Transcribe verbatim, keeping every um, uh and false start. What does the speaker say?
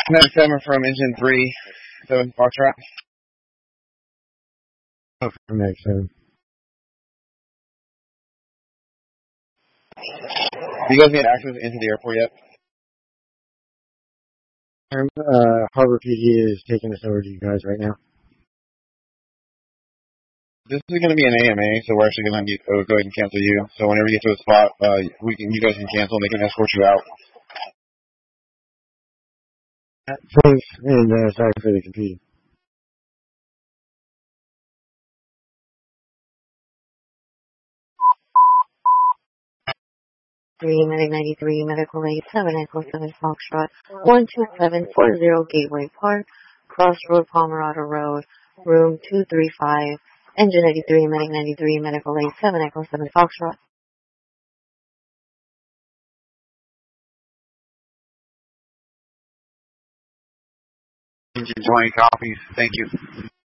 ninety-seven from engine three, seven Foxtrot. Oh, from ninety-seven. Do you guys get access into the airport yet? Um, uh, Harbor P D is taking us over to you guys right now. This is going to be an A M A, so we're actually going to uh, go ahead and cancel you. So whenever you get to a spot, uh, we can, you guys can cancel and they can escort you out. Thanks, and uh, sorry for the confusion. three, Medic ninety-three, Medical eight seven, Echo seven Foxtrot, one two seven four zero Gateway Park, Crossroad Pomerado Road, room two three five, Engine ninety-three, Medic ninety-three, Medical eight seven, Echo seven Foxtrot. Engine twenty copies. Thank you.